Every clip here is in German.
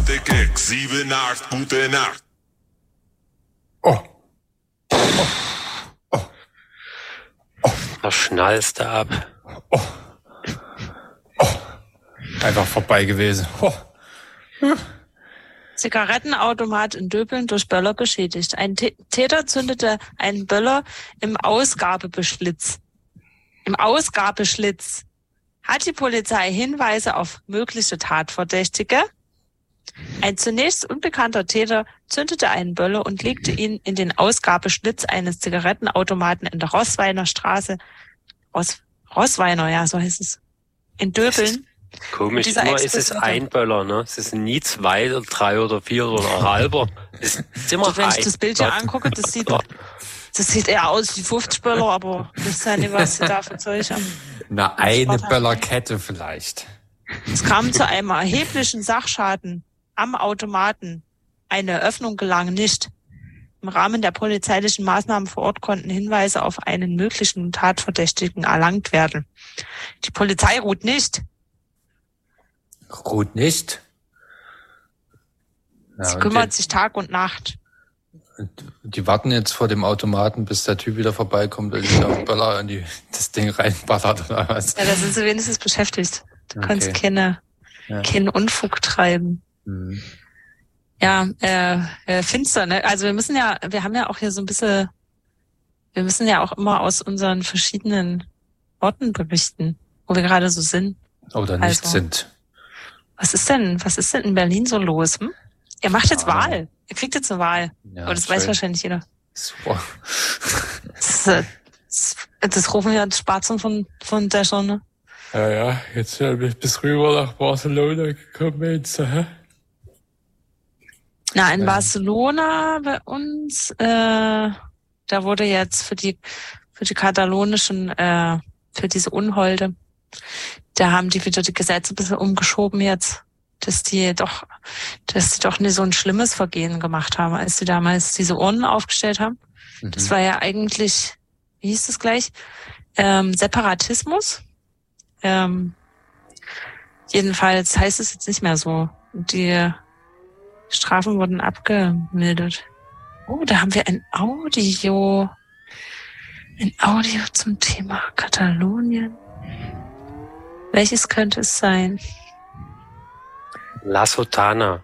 Ante Keck, 7-8, gute Nacht. Oh. Da schnallst du ab. Oh. Einfach vorbei gewesen. Oh. Zigarettenautomat in Döbeln durch Böller beschädigt. Ein Täter zündete einen Böller im Ausgabeschlitz. Hat die Polizei Hinweise auf mögliche Tatverdächtige? Ein zunächst unbekannter Täter zündete einen Böller und legte ihn in den Ausgabeschlitz eines Zigarettenautomaten in der Roßweiner Straße. Roßweiner, ja, so heißt es. In Döbeln. Komisch, immer ist es ein Böller, ne? Es ist nie 2 oder 3 oder 4 oder ein halber. Es ist immer wenn ein. ich das Bild hier angucke, das sieht eher aus wie 50 Böller, aber ich weiß ja nicht, was sie da für Zeug haben. Eine Böllerkette vielleicht. Es kam zu einem erheblichen Sachschaden am Automaten. Eine Öffnung gelang nicht. Im Rahmen der polizeilichen Maßnahmen vor Ort konnten Hinweise auf einen möglichen Tatverdächtigen erlangt werden. Die Polizei ruht nicht. Ruht nicht? Ja, Sie kümmert sich Tag und Nacht. Die warten jetzt vor dem Automaten, bis der Typ wieder vorbeikommt, der sich auf Böller in das Ding reinballert oder was. Ja, da sind sie wenigstens beschäftigt. Du kannst keinen Unfug treiben. Mhm. Ja, finster, ne? Also wir haben ja auch hier so ein bisschen, wir müssen ja auch immer aus unseren verschiedenen Orten berichten, wo wir gerade so sind. Oder nicht sind. Was ist denn in Berlin so los? Hm? Ihr macht jetzt Wahl. Ihr kriegt jetzt eine Wahl. Ja, aber das weiß wahrscheinlich jeder. Super. Das rufen ja die Spatzen von der Sonne. Ja, jetzt bis rüber nach Barcelona gekommen jetzt, hä? Na, in Barcelona bei uns, da wurde jetzt für die katalonischen, für diese Unholde, da haben die wieder die Gesetze ein bisschen umgeschoben jetzt, dass die doch nicht so ein schlimmes Vergehen gemacht haben, als die damals diese Urnen aufgestellt haben. Mhm. Das war ja eigentlich, wie hieß das gleich? Separatismus. Jedenfalls heißt es jetzt nicht mehr so. Die Strafen wurden abgemildert. Oh, da haben wir ein Audio zum Thema Katalonien. Welches könnte es sein? La Sotana.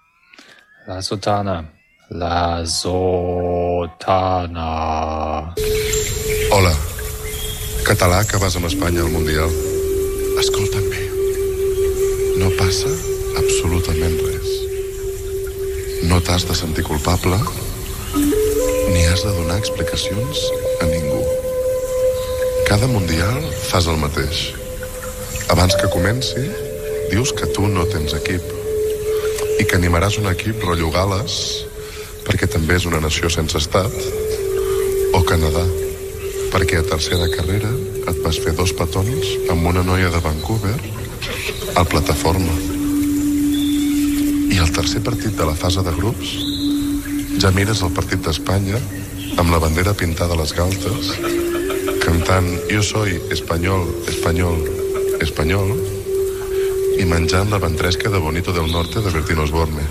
Hola, català que vas amb Espanya al Mundial. Escolta'm bé. No passa absolutament res. No t'has de sentir culpable ni has de donar explicacions a ningú. Cada Mundial fas el mateix. Abans que comenci, dius que tu no tens equip i que animaràs un equip rotllo Gal·les perquè també és una nació sense estat, o Canadà perquè a tercera carrera et vas fer 2 petons amb una noia de Vancouver al plataforma. I el tercer partit de la fase de grups ja mires el partit d'Espanya amb la bandera pintada a les galtes cantant Yo soy español, español, español i menjant la ventresca de Bonito del Norte de Bertín Osborne.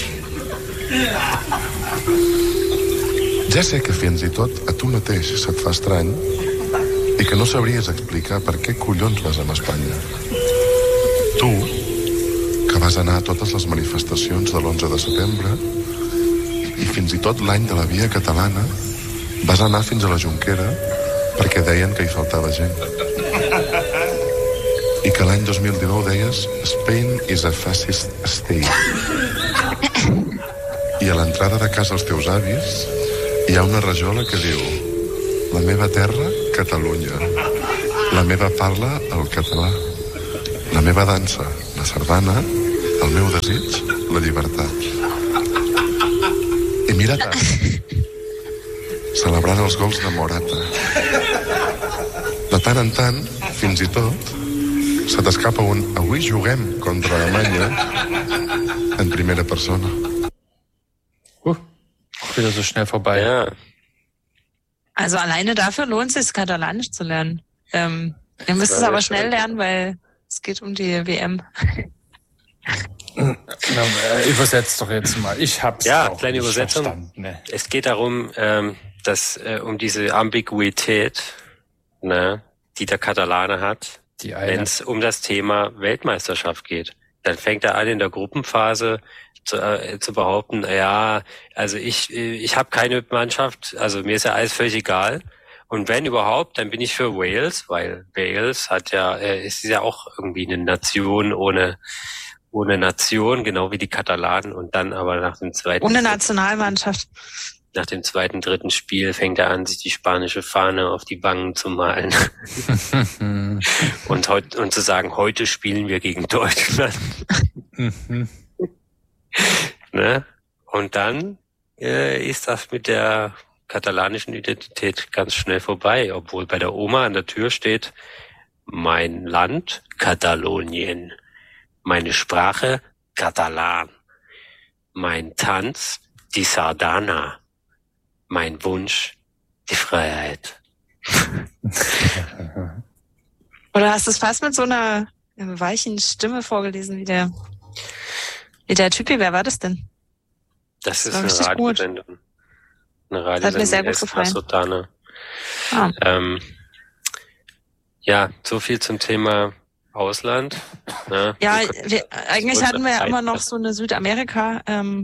Ja sé que fins i tot a tu mateix se't fa estrany i que no sabries explicar per què collons vas amb Espanya. Tu, que vas anar a totes les manifestacions de l'11 de setembre i fins i tot l'any de la Via Catalana vas anar fins a la Jonquera perquè deien que hi faltava gent. I que l'any 2019 deies Spain is a fascist state. I a l'entrada de casa dels teus avis hi ha una rajola que diu la meva terra, Catalunya. La meva parla, el català. La meva dansa, la sardana. El meu desig, la llibertat. I mira't ara, celebrant els gols de Morata. De tant en tant, fins i tot, se t'escapa un avui juguem contra Alemanya en primera persona. Wieder so schnell vorbei. Ja. Also alleine dafür lohnt es sich, Katalanisch zu lernen. Ihr müsst es aber schnell lernen, weil es geht um die WM. Übersetzt doch jetzt mal. Ich hab's Ja, auch kleine nicht Übersetzung. verstanden. Ne? Es geht darum, dass um diese Ambiguität, ne, die der Katalane hat, Die eine. wenn es um das Thema Weltmeisterschaft geht. Dann fängt er an, in der Gruppenphase zu behaupten, ja, also ich habe keine Mannschaft, also mir ist ja alles völlig egal. Und wenn überhaupt, dann bin ich für Wales, weil Wales ist ja auch irgendwie eine Nation ohne Nation, genau wie die Katalanen. Und dann aber nach dem Ohne Nationalmannschaft. Nach dem zweiten, dritten Spiel fängt er an, sich die spanische Fahne auf die Wangen zu malen. und zu sagen, heute spielen wir gegen Deutschland. Ne? Und dann ist das mit der katalanischen Identität ganz schnell vorbei, obwohl bei der Oma an der Tür steht, mein Land, Katalonien, meine Sprache, Katalan, mein Tanz, die Sardana, mein Wunsch, die Freiheit. Oder hast du es fast mit so einer weichen Stimme vorgelesen, wie der Typi? Wer war das denn? Das ist war eine richtig Radiosendung. gut. Eine Das hat mir sehr gut gefallen. Sardana. Ah. Ja, so viel zum Thema Ausland. Ne? Ja, eigentlich hatten wir ja immer noch so eine Südamerika-Teil,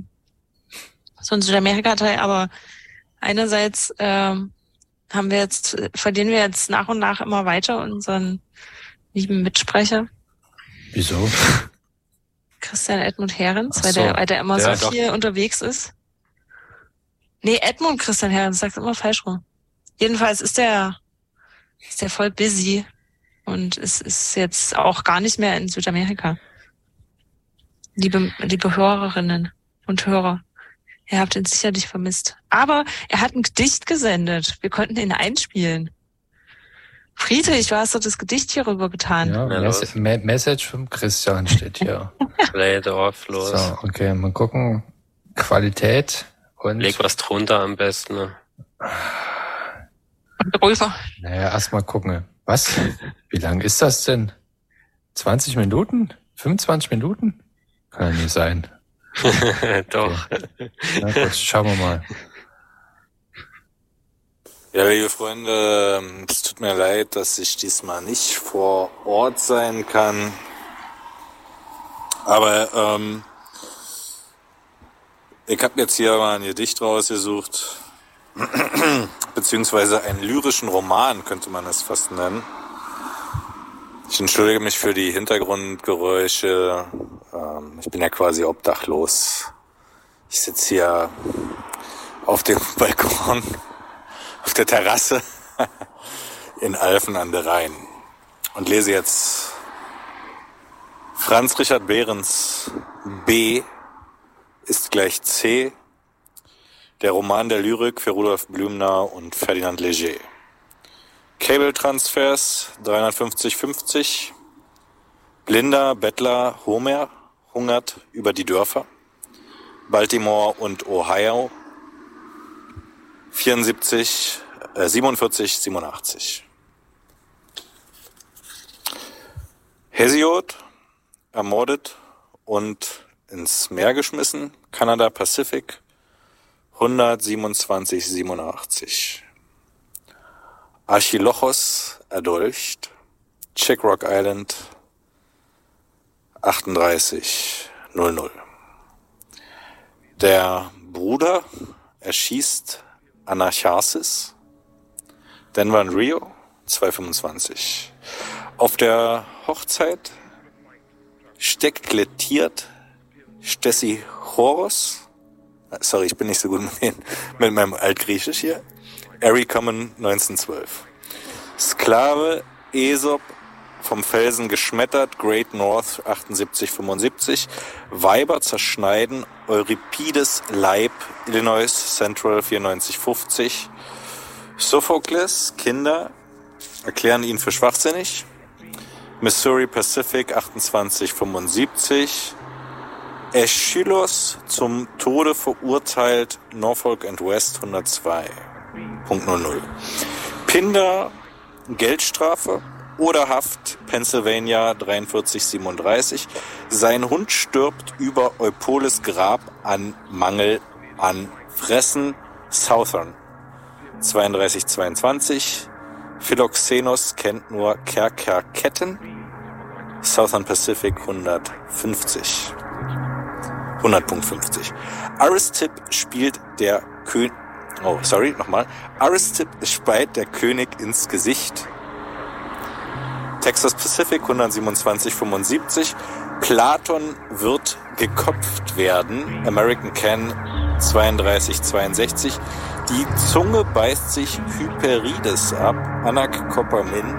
aber einerseits verlieren wir jetzt nach und nach immer weiter unseren lieben Mitsprecher. Wieso? Christian Edmund Herrens, Ach so. weil der immer Ja, so viel unterwegs ist. Nee, Edmund Christian Herrens, sagt immer falsch rum. Jedenfalls ist der voll busy und es ist jetzt auch gar nicht mehr in Südamerika. Liebe Hörerinnen und Hörer, ihr habt ihn sicherlich vermisst. Aber er hat ein Gedicht gesendet. Wir konnten ihn einspielen. Friedrich, du hast doch das Gedicht hier rüber getan. Ja, Message vom Christian steht hier. Play it off, los. So, okay, mal gucken. Qualität und... Leg was drunter am besten. Ne? Und rüber. Naja, erst mal gucken. Was? Wie lang ist das denn? 20 Minuten? 25 Minuten? Kann ja nicht sein. Doch. Okay. Na gut, schauen wir mal. Ja, liebe Freunde, es tut mir leid, dass ich diesmal nicht vor Ort sein kann. Aber ich habe jetzt hier mal ein Gedicht rausgesucht, beziehungsweise einen lyrischen Roman, könnte man es fast nennen. Ich entschuldige mich für die Hintergrundgeräusche. Ich bin ja quasi obdachlos. Ich sitze hier auf dem Balkon, auf der Terrasse in Alphen an der Rhein und lese jetzt Franz Richard Behrens B ist gleich C, der Roman der Lyrik für Rudolf Blümner und Ferdinand Léger. Cable-Transfers 350,50. Blinder, Bettler, Homer hungert über die Dörfer. Baltimore und Ohio 47,87. Hesiod ermordet und ins Meer geschmissen. Kanada Pacific 127,87. Archilochos erdolcht. Czech Rock Island 38,00. Der Bruder erschießt Anacharsis. Denver und Rio 2,25. Auf der Hochzeit steklettiert Stesichoros. Sorry, ich bin nicht so gut mit meinem Altgriechisch hier. Erie Common 1912. Sklave Aesop vom Felsen geschmettert, Great North 78,75. Weiber zerschneiden, Euripides Leib, Illinois Central 94,50. Sophokles, Kinder erklären ihn für schwachsinnig. Missouri Pacific 28,75. Aeschylus zum Tode verurteilt, Norfolk and West 102,00. Pindar Geldstrafe, oder Haft, Pennsylvania 4337. Sein Hund stirbt über Eupoles Grab an Mangel an Fressen. Southern 3222. Philoxenos kennt nur Kerkerketten. Southern Pacific 100.50. Aristipp spielt der König. Aristipp speit der König ins Gesicht. Texas Pacific 127,75. Platon wird geköpft werden. American Can 32,62. Die Zunge beißt sich Hyperides ab. Anak Kopermin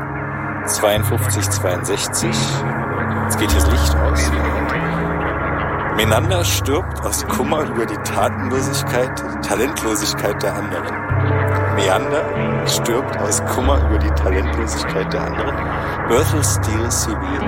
52,62. Jetzt geht hier das Licht aus. Menander stirbt aus Kummer über die Talentlosigkeit der anderen. Meander stirbt aus Kummer über die Talentlosigkeit der anderen. Berthel Steele Civil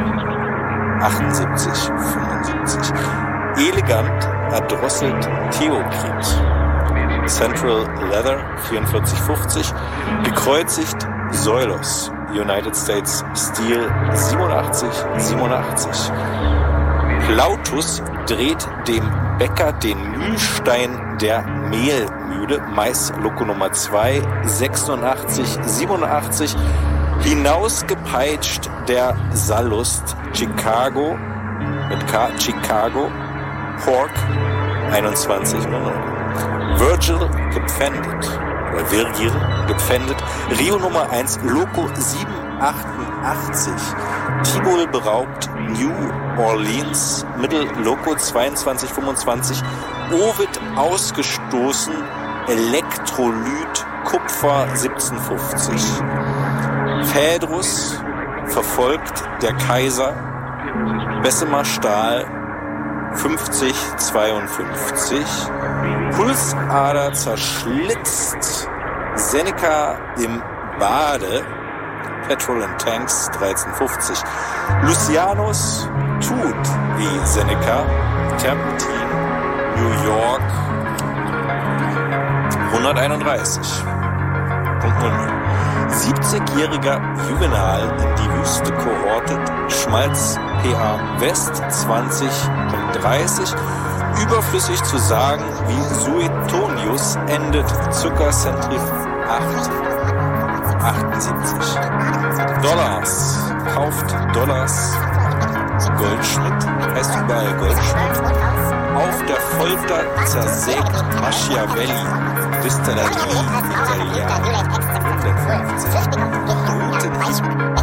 78,75. Elegant erdrosselt Theokrit. Central Leather 44,50. Gekreuzigt Soilos. United States Steel 87,87. Plautus dreht dem Bäcker den Mühlstein der Mehlmühle, Maisloko Nummer 2, 86,87. Hinausgepeitscht der Sallust, Chicago, mit K, Chicago, Pork, 21,09. Virgil gepfändet, oder Virgil gepfändet, Rio Nummer 1, Loco 788. Tibol beraubt, New Orleans, Middle Loco 22,25. Ovid ausgestoßen, Elektrolyt, Kupfer 17,50. Phaedrus verfolgt der Kaiser, Bessemer Stahl 50,52. Pulsader zerschlitzt, Seneca im Bade, Petrol and Tanks 13,50. Lucianus tut wie Seneca, Terpentin, New York 131. 70-jähriger Juvenal in die Wüste kohortet, Schmalz PA West 20,30. Überflüssig zu sagen, wie Suetonius endet, Zuckercentrif 8,78. Dollars, kauft Dollars, Goldschmidt, heißt überall Goldschmidt. Auf der Folter zersägt Machiavelli, Vista la Italiana, 115. Rote